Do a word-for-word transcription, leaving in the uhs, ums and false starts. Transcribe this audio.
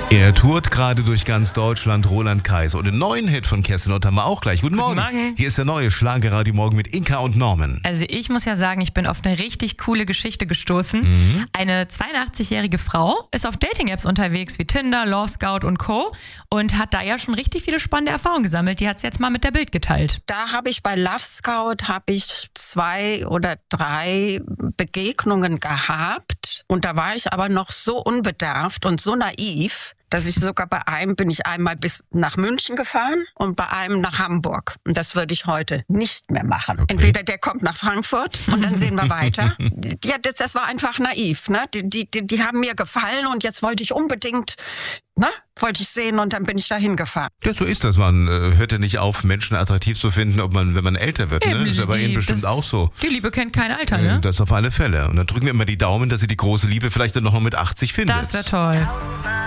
Er tourt gerade durch ganz Deutschland, Roland Kaiser. Und den neuen Hit von Kerstin Ott haben wir auch gleich. Guten Morgen. Guten Morgen. Hier ist der neue Schlagerradio Morgen mit Inka und Norman. Also ich muss ja sagen, ich bin auf eine richtig coole Geschichte gestoßen. Mhm. Eine zweiundachtzig-jährige Frau ist auf Dating-Apps unterwegs wie Tinder, Love Scout und Co. und hat da ja schon richtig viele spannende Erfahrungen gesammelt. Die hat es jetzt mal mit der Bild geteilt. Da habe ich bei Love Scout habe ich zwei oder drei Begegnungen gehabt. Und da war ich aber noch so unbedarft und so naiv, dass ich sogar bei einem bin ich einmal bis nach München gefahren und bei einem nach Hamburg. Und das würde ich heute nicht mehr machen. Okay. Entweder der kommt nach Frankfurt und dann sehen wir weiter. Ja, das, das war einfach naiv. Ne? Die, die, die, die haben mir gefallen und jetzt wollte ich unbedingt, ne? wollte ich sehen und dann bin ich da hingefahren. Ja, so ist das. Man äh, hört ja nicht auf, Menschen attraktiv zu finden, ob man, wenn man älter wird. Eben, Ne? Ist ja bei die- Ihnen bestimmt das- auch so. Die Liebe kennt kein Alter, Äh, ne? Das auf alle Fälle. Und dann drücken wir immer die Daumen, dass Sie die große Liebe vielleicht dann noch mal mit achtzig findet. Das wäre toll.